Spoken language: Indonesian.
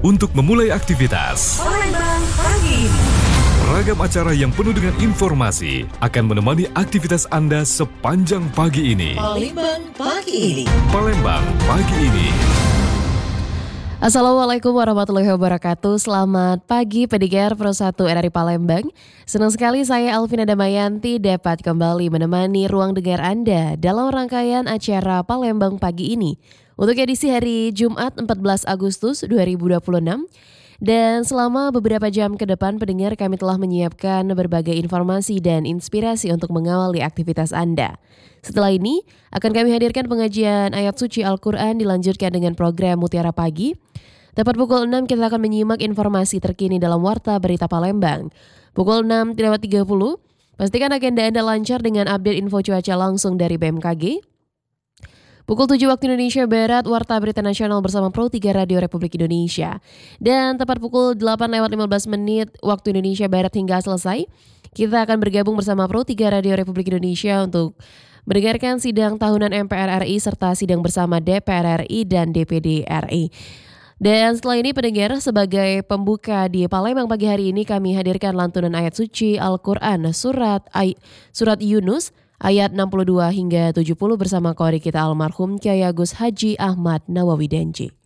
untuk memulai aktivitas. Palembang pagi. Ragam acara yang penuh dengan informasi akan menemani aktivitas Anda sepanjang pagi ini. Palembang pagi ini. Palembang pagi ini. Assalamualaikum warahmatullahi wabarakatuh. Selamat pagi pendengar Pro 1 RRI Palembang. Senang sekali saya Alvina Damayanti dapat kembali menemani ruang dengar Anda dalam rangkaian acara Palembang pagi ini. Untuk edisi hari Jumat 14 Agustus 2026. Dan selama beberapa jam ke depan pendengar kami telah menyiapkan berbagai informasi dan inspirasi untuk mengawali aktivitas Anda. Setelah ini akan kami hadirkan pengajian ayat suci Al-Quran dilanjutkan dengan program Mutiara Pagi. Tepat pukul 6 kita akan menyimak informasi terkini dalam Warta Berita Palembang. Pukul 6.30 pastikan agenda Anda lancar dengan update info cuaca langsung dari BMKG. Pukul 7 waktu Indonesia Barat, Warta Berita Nasional bersama Pro 3 Radio Republik Indonesia. Dan tepat pukul 8.15 waktu Indonesia Barat hingga selesai, kita akan bergabung bersama Pro 3 Radio Republik Indonesia untuk mendengarkan sidang tahunan MPR RI serta sidang bersama DPR RI dan DPD RI. Dan setelah ini pendengar, sebagai pembuka di Palembang pagi hari ini kami hadirkan lantunan ayat suci Al-Quran surat Yunus ayat 62 hingga 70 bersama Qori kita almarhum Kiai Agus Haji Ahmad Nawawi Denji.